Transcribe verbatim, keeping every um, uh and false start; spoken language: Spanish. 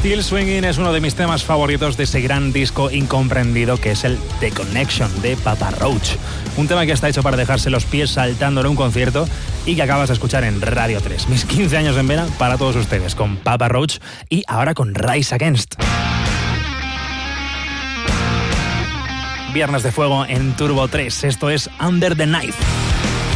Still Swinging es uno de mis temas favoritos de ese gran disco incomprendido que es el The Connection de Papa Roach. Un tema que está hecho para dejarse los pies saltando en un concierto y que acabas de escuchar en Radio tres. Mis quince años en vena para todos ustedes con Papa Roach y ahora con Rise Against. Viernes de Fuego en Turbo tres. Esto es Under the Knife.